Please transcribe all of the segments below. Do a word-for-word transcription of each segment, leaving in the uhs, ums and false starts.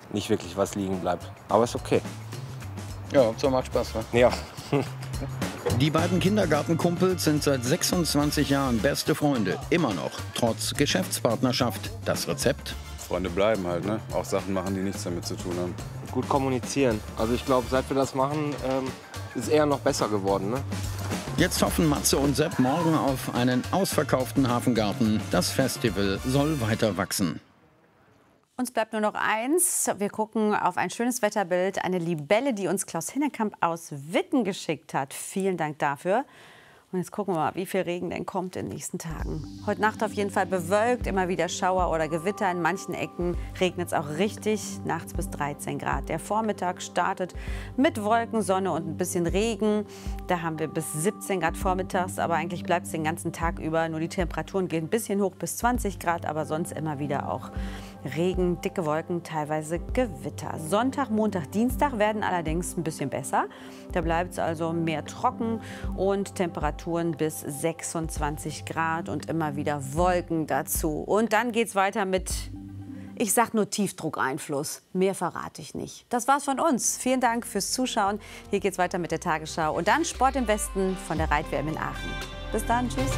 nicht wirklich was liegen bleibt. Aber ist okay. Ja, Hauptsache macht Spaß, wa? Ja. Die beiden Kindergartenkumpels sind seit sechsundzwanzig Jahren beste Freunde. Immer noch, trotz Geschäftspartnerschaft. Das Rezept? Freunde bleiben halt, ne? Auch Sachen machen, die nichts damit zu tun haben. Gut kommunizieren. Also ich glaube, seit wir das machen, ähm, ist eher noch besser geworden, ne? Jetzt hoffen Matze und Sepp morgen auf einen ausverkauften Hafengarten. Das Festival soll weiter wachsen. Uns bleibt nur noch eins. Wir gucken auf ein schönes Wetterbild. Eine Libelle, die uns Klaus Hinnekamp aus Witten geschickt hat. Vielen Dank dafür. Und jetzt gucken wir mal, wie viel Regen denn kommt in den nächsten Tagen. Heute Nacht auf jeden Fall bewölkt, immer wieder Schauer oder Gewitter. In manchen Ecken regnet es auch richtig, nachts bis dreizehn Grad. Der Vormittag startet mit Wolken, Sonne und ein bisschen Regen. Da haben wir bis siebzehn Grad vormittags, aber eigentlich bleibt es den ganzen Tag über. Nur die Temperaturen gehen ein bisschen hoch bis zwanzig Grad, aber sonst immer wieder auch Regen, dicke Wolken, teilweise Gewitter. Sonntag, Montag, Dienstag werden allerdings ein bisschen besser. Da bleibt es also mehr trocken und Temperaturen bis sechsundzwanzig Grad und immer wieder Wolken dazu. Und dann geht es weiter mit, ich sag nur Tiefdruckeinfluss. Mehr verrate ich nicht. Das war's von uns. Vielen Dank fürs Zuschauen. Hier geht's weiter mit der Tagesschau und dann Sport im Westen von der Reit-W M in Aachen. Bis dann, tschüss.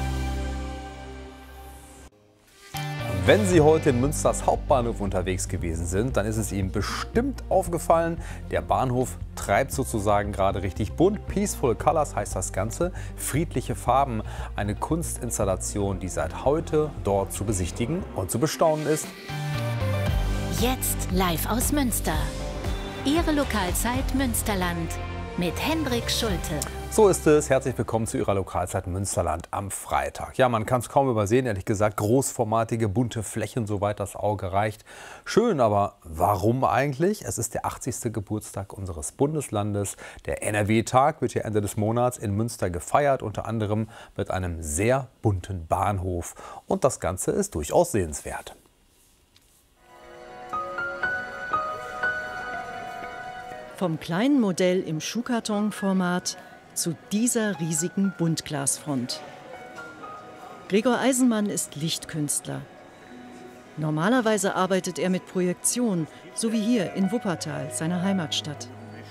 Wenn Sie heute in Münsters Hauptbahnhof unterwegs gewesen sind, dann ist es Ihnen bestimmt aufgefallen, der Bahnhof treibt sozusagen gerade richtig bunt. Peaceful Colors heißt das Ganze, friedliche Farben, eine Kunstinstallation, die seit heute dort zu besichtigen und zu bestaunen ist. Jetzt live aus Münster. Ihre Lokalzeit Münsterland mit Hendrik Schulte. So ist es. Herzlich willkommen zu Ihrer Lokalzeit Münsterland am Freitag. Ja, man kann es kaum übersehen, ehrlich gesagt. Großformatige, bunte Flächen, soweit das Auge reicht. Schön, aber warum eigentlich? Es ist der achtzigste Geburtstag unseres Bundeslandes. Der N R W-Tag wird hier Ende des Monats in Münster gefeiert, unter anderem mit einem sehr bunten Bahnhof. Und das Ganze ist durchaus sehenswert. Vom kleinen Modell im Schuhkartonformat zu dieser riesigen Buntglasfront. Gregor Eisenmann ist Lichtkünstler. Normalerweise arbeitet er mit Projektion, so wie hier in Wuppertal, seiner Heimatstadt.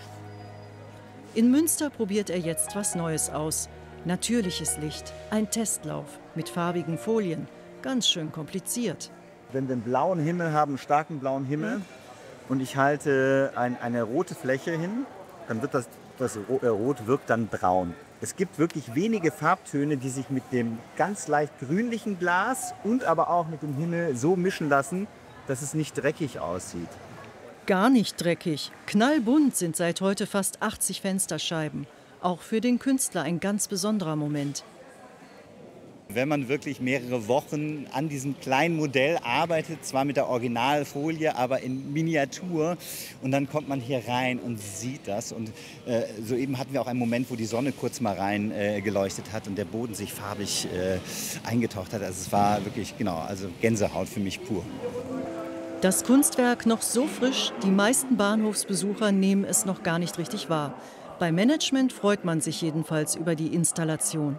In Münster probiert er jetzt was Neues aus. Natürliches Licht, ein Testlauf mit farbigen Folien. Ganz schön kompliziert. Wenn wir einen blauen Himmel haben, einen starken blauen Himmel, und ich halte ein, eine rote Fläche hin, dann wird das, das Rot wirkt dann braun. Es gibt wirklich wenige Farbtöne, die sich mit dem ganz leicht grünlichen Glas und aber auch mit dem Himmel so mischen lassen, dass es nicht dreckig aussieht. Gar nicht dreckig. Knallbunt sind seit heute fast achtzig Fensterscheiben. Auch für den Künstler ein ganz besonderer Moment. Wenn man wirklich mehrere Wochen an diesem kleinen Modell arbeitet, zwar mit der Originalfolie, aber in Miniatur, und dann kommt man hier rein und sieht das. Und äh, soeben hatten wir auch einen Moment, wo die Sonne kurz mal rein äh, geleuchtet hat und der Boden sich farbig äh, eingetaucht hat. Also es war wirklich, genau, also Gänsehaut für mich pur. Das Kunstwerk noch so frisch, die meisten Bahnhofsbesucher nehmen es noch gar nicht richtig wahr. Beim Management freut man sich jedenfalls über die Installation.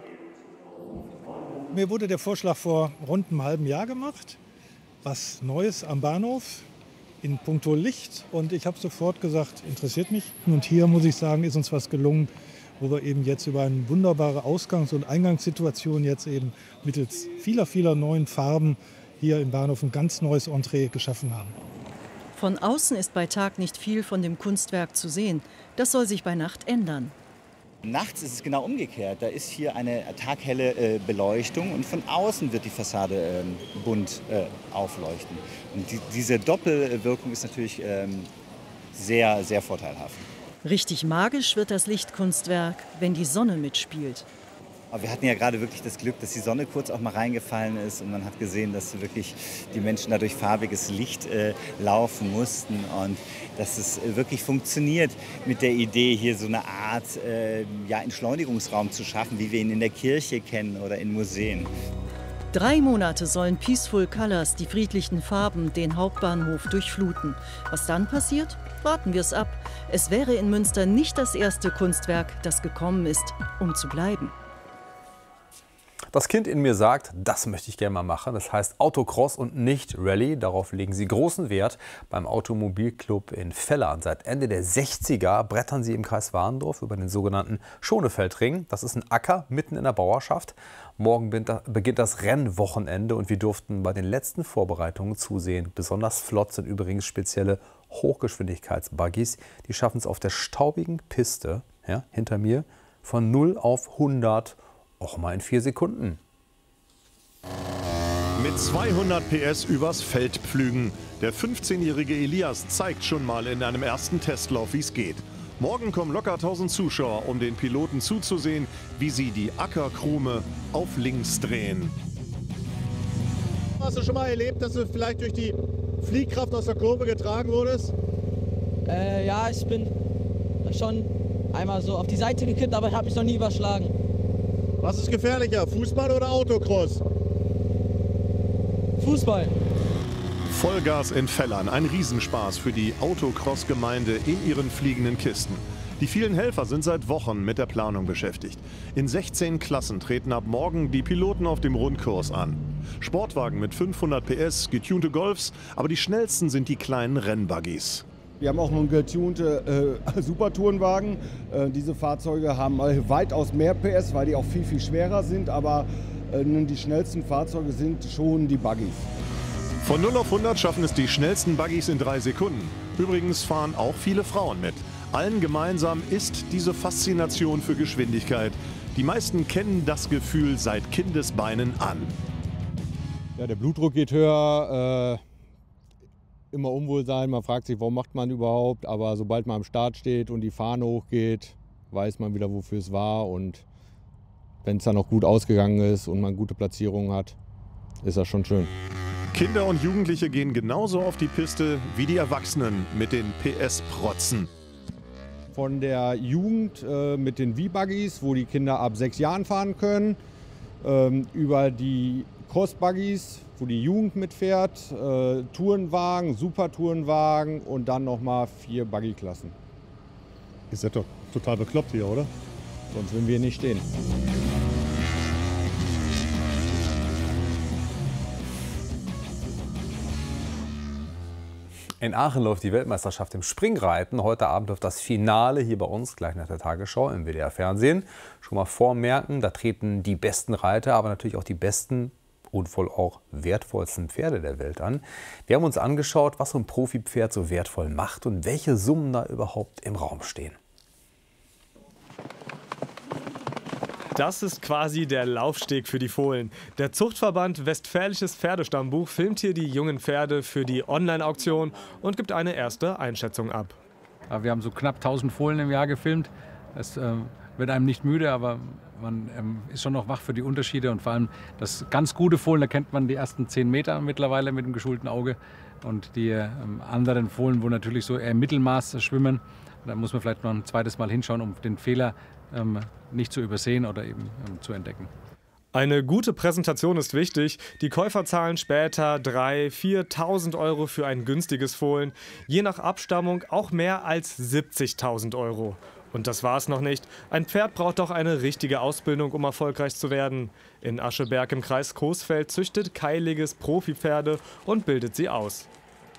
Mir wurde der Vorschlag vor rund einem halben Jahr gemacht, was Neues am Bahnhof in puncto Licht. Und ich habe sofort gesagt, interessiert mich. Und hier, muss ich sagen, ist uns was gelungen, wo wir eben jetzt über eine wunderbare Ausgangs- und Eingangssituation jetzt eben mittels vieler, vieler neuen Farben hier im Bahnhof ein ganz neues Entree geschaffen haben. Von außen ist bei Tag nicht viel von dem Kunstwerk zu sehen. Das soll sich bei Nacht ändern. Nachts ist es genau umgekehrt. Da ist hier eine taghelle äh, Beleuchtung und von außen wird die Fassade äh, bunt äh, aufleuchten. Und die, diese Doppelwirkung ist natürlich ähm, sehr, sehr vorteilhaft. Richtig magisch wird das Lichtkunstwerk, wenn die Sonne mitspielt. Aber wir hatten ja gerade wirklich das Glück, dass die Sonne kurz auch mal reingefallen ist und man hat gesehen, dass wirklich die Menschen da durch farbiges Licht äh, laufen mussten und dass es wirklich funktioniert mit der Idee, hier so eine Art äh, ja, Entschleunigungsraum zu schaffen, wie wir ihn in der Kirche kennen oder in Museen. Drei Monate sollen Peaceful Colors, die friedlichen Farben, den Hauptbahnhof durchfluten. Was dann passiert? Warten wir es ab. Es wäre in Münster nicht das erste Kunstwerk, das gekommen ist, um zu bleiben. Das Kind in mir sagt, das möchte ich gerne mal machen. Das heißt Autocross und nicht Rallye. Darauf legen sie großen Wert beim Automobilclub in Vellern. Seit Ende der sechziger brettern sie im Kreis Warendorf über den sogenannten Schonefeldring. Das ist ein Acker mitten in der Bauerschaft. Morgen beginnt das Rennwochenende und wir durften bei den letzten Vorbereitungen zusehen. Besonders flott sind übrigens spezielle Hochgeschwindigkeitsbuggies. Die schaffen es auf der staubigen Piste, ja, hinter mir, von null auf hundert auch mal in vier Sekunden. Mit zweihundert P S übers Feld pflügen. Der fünfzehnjährige Elias zeigt schon mal in einem ersten Testlauf, wie es geht. Morgen kommen locker tausend Zuschauer, um den Piloten zuzusehen, wie sie die Ackerkrume auf links drehen. Hast du schon mal erlebt, dass du vielleicht durch die Fliehkraft aus der Kurve getragen wurdest? Äh, ja, ich bin schon einmal so auf die Seite gekippt, aber ich habe mich noch nie überschlagen. Was ist gefährlicher, Fußball oder Autocross? Fußball. Vollgas in Vellern, ein Riesenspaß für die Autocross-Gemeinde in ihren fliegenden Kisten. Die vielen Helfer sind seit Wochen mit der Planung beschäftigt. In sechzehn Klassen treten ab morgen die Piloten auf dem Rundkurs an. Sportwagen mit fünfhundert P S, getunte Golfs, aber die schnellsten sind die kleinen Rennbuggies. Wir haben auch einen getunte äh, Supertourenwagen. Äh, diese Fahrzeuge haben äh, weitaus mehr P S, weil die auch viel, viel schwerer sind. Aber äh, die schnellsten Fahrzeuge sind schon die Buggies. Von null auf hundert schaffen es die schnellsten Buggies in drei Sekunden. Übrigens fahren auch viele Frauen mit. Allen gemeinsam ist diese Faszination für Geschwindigkeit. Die meisten kennen das Gefühl seit Kindesbeinen an. Ja, der Blutdruck geht höher. Äh Immer Unwohlsein, man fragt sich, warum macht man überhaupt, aber sobald man am Start steht und die Fahne hochgeht, weiß man wieder, wofür es war, und wenn es dann auch gut ausgegangen ist und man gute Platzierungen hat, ist das schon schön. Kinder und Jugendliche gehen genauso auf die Piste wie die Erwachsenen mit den P S-Protzen. Von der Jugend äh, mit den V-Buggies, wo die Kinder ab sechs Jahren fahren können, ähm, über die Cross-Buggies, wo die Jugend mitfährt, äh, Tourenwagen, Supertourenwagen und dann nochmal vier Buggy-Klassen. Ist ja doch total bekloppt hier, oder? Sonst würden wir nicht stehen. In Aachen läuft die Weltmeisterschaft im Springreiten. Heute Abend läuft das Finale hier bei uns, gleich nach der Tagesschau im W D R-Fernsehen. Schon mal vormerken, da treten die besten Reiter, aber natürlich auch die besten und wohl auch wertvollsten Pferde der Welt an. Wir haben uns angeschaut, was so ein Profipferd so wertvoll macht und welche Summen da überhaupt im Raum stehen. Das ist quasi der Laufsteg für die Fohlen. Der Zuchtverband Westfälisches Pferdestammbuch filmt hier die jungen Pferde für die Online-Auktion und gibt eine erste Einschätzung ab. Wir haben so knapp tausend Fohlen im Jahr gefilmt. Das äh, wird einem nicht müde, aber man ähm, ist schon noch wach für die Unterschiede. Und vor allem das ganz gute Fohlen, da kennt man die ersten zehn Meter mittlerweile mit dem geschulten Auge. Und die ähm, anderen Fohlen, wo natürlich so eher im Mittelmaß schwimmen, da muss man vielleicht noch ein zweites Mal hinschauen, um den Fehler ähm, nicht zu übersehen oder eben ähm, zu entdecken. Eine gute Präsentation ist wichtig. Die Käufer zahlen später dreitausend, viertausend Euro für ein günstiges Fohlen. Je nach Abstammung auch mehr als siebzigtausend Euro. Und das war's noch nicht. Ein Pferd braucht doch eine richtige Ausbildung, um erfolgreich zu werden. In Ascheberg im Kreis Coesfeld züchtet Kai Ligges Profipferde und bildet sie aus.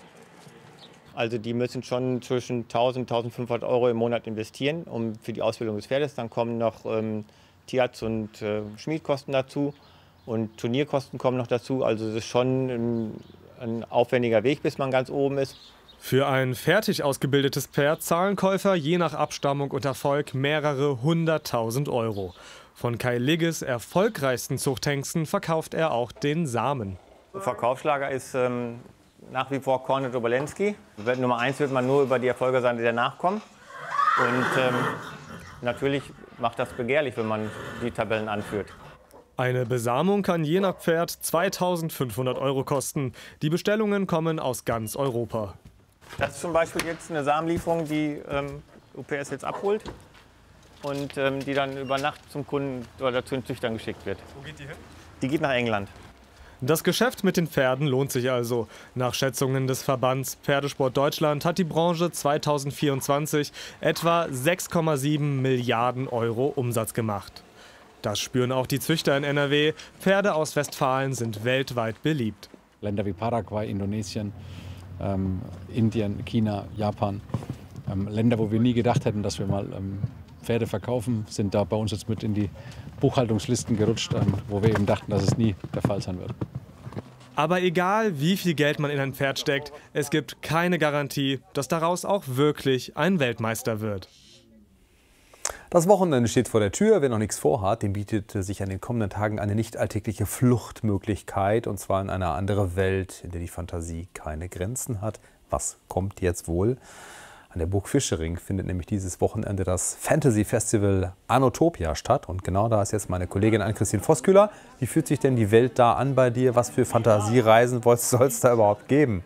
Also die müssen schon zwischen tausend, tausendfünfhundert Euro im Monat investieren, um für die Ausbildung des Pferdes. Dann kommen noch ähm, Tierarzt- und äh, Schmiedkosten dazu und Turnierkosten kommen noch dazu. Also es ist schon ein, ein aufwendiger Weg, bis man ganz oben ist. Für ein fertig ausgebildetes Pferd zahlen Käufer je nach Abstammung und Erfolg mehrere hunderttausend Euro. Von Kai Ligges erfolgreichsten Zuchthengsten verkauft er auch den Samen. Verkaufsschlager ist ähm, nach wie vor Kornet Obolensky. Nummer eins wird man nur über die Erfolge sein, die danach kommen. Und ähm, natürlich macht das begehrlich, wenn man die Tabellen anführt. Eine Besamung kann je nach Pferd zweitausendfünfhundert Euro kosten. Die Bestellungen kommen aus ganz Europa. Das ist zum Beispiel jetzt eine Samenlieferung, die ähm, U P S jetzt abholt und ähm, die dann über Nacht zum Kunden oder zu den Züchtern geschickt wird. Wo geht die hin? Die geht nach England. Das Geschäft mit den Pferden lohnt sich also. Nach Schätzungen des Verbands Pferdesport Deutschland hat die Branche zweitausendvierundzwanzig etwa sechs Komma sieben Milliarden Euro Umsatz gemacht. Das spüren auch die Züchter in N R W. Pferde aus Westfalen sind weltweit beliebt. Länder wie Paraguay, Indonesien, ähm, Indien, China, Japan. Ähm, Länder, wo wir nie gedacht hätten, dass wir mal ähm, Pferde verkaufen, sind da bei uns jetzt mit in die Buchhaltungslisten gerutscht, ähm, wo wir eben dachten, dass es nie der Fall sein wird. Aber egal, wie viel Geld man in ein Pferd steckt, es gibt keine Garantie, dass daraus auch wirklich ein Weltmeister wird. Das Wochenende steht vor der Tür. Wer noch nichts vorhat, dem bietet sich an den kommenden Tagen eine nicht alltägliche Fluchtmöglichkeit. Und zwar in eine andere Welt, in der die Fantasie keine Grenzen hat. Was kommt jetzt wohl? An der Burg Fischering findet nämlich dieses Wochenende das Fantasy-Festival Anotopia statt. Und genau da ist jetzt meine Kollegin Ann-Christine Voskueller. Wie fühlt sich denn die Welt da an bei dir? Was für Fantasiereisen soll es da überhaupt geben?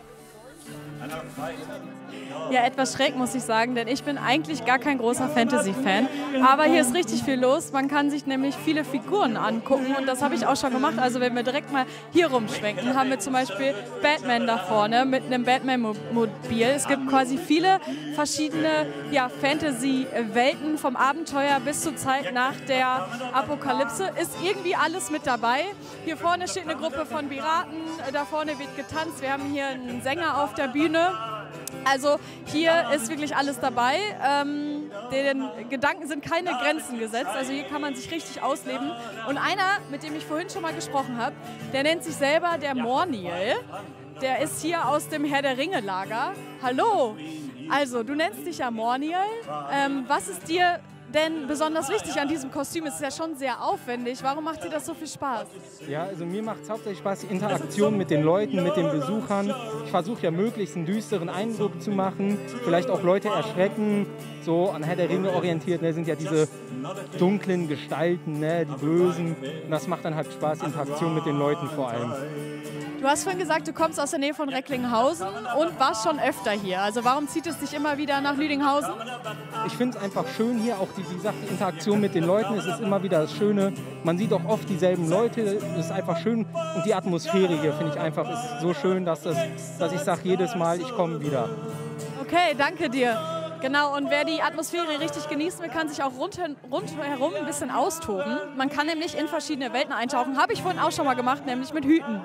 Ja, etwas schräg, muss ich sagen, denn ich bin eigentlich gar kein großer Fantasy-Fan. Aber hier ist richtig viel los. Man kann sich nämlich viele Figuren angucken und das habe ich auch schon gemacht. Also wenn wir direkt mal hier rumschwenken, haben wir zum Beispiel Batman da vorne mit einem Batman-Mobil. Es gibt quasi viele verschiedene ja, Fantasy-Welten, vom Abenteuer bis zur Zeit nach der Apokalypse. Ist irgendwie alles mit dabei. Hier vorne steht eine Gruppe von Piraten, da vorne wird getanzt. Wir haben hier einen Sänger auf der Bühne. Also hier ist wirklich alles dabei. Ähm, den Gedanken sind keine Grenzen gesetzt. Also hier kann man sich richtig ausleben. Und einer, mit dem ich vorhin schon mal gesprochen habe, der nennt sich selber der Morniel. Der ist hier aus dem Herr der Ringe Lager. Hallo! Also, du nennst dich ja Morniel. Ähm, was ist dir denn besonders wichtig an diesem Kostüm? Es ist ja schon sehr aufwendig. Warum macht dir das so viel Spaß? Ja, also mir macht es hauptsächlich Spaß, die Interaktion mit den Leuten, mit den Besuchern. Ich versuche ja möglichst einen düsteren Eindruck zu machen, vielleicht auch Leute erschrecken. So an Herr der Ringe orientiert, ne, sind ja diese dunklen Gestalten, ne, die Bösen. Und das macht dann halt Spaß, Interaktion mit den Leuten vor allem. Du hast vorhin gesagt, du kommst aus der Nähe von Recklinghausen und warst schon öfter hier. Also warum zieht es dich immer wieder nach Lüdinghausen? Ich finde es einfach schön hier, auch die, wie gesagt, die Interaktion mit den Leuten. Es ist immer wieder das Schöne. Man sieht auch oft dieselben Leute. Es ist einfach schön. Und die Atmosphäre hier finde ich einfach ist so schön, dass, das, dass ich sage jedes Mal, ich komme wieder. Okay, danke dir. Genau, und wer die Atmosphäre richtig genießen will, kann sich auch rundherum, rundherum ein bisschen austoben. Man kann nämlich in verschiedene Welten eintauchen. Habe ich vorhin auch schon mal gemacht, nämlich mit Hüten.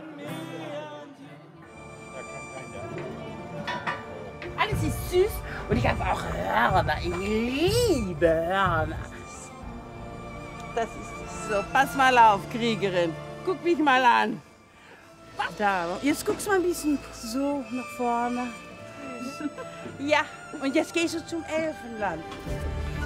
Alles ist süß und ich habe auch Hörner. Ich liebe Hörner. Das ist so. Pass mal auf, Kriegerin. Guck mich mal an. Da. Jetzt guckst du mal ein bisschen so nach vorne. Ja, und jetzt gehst du zum Elfenland.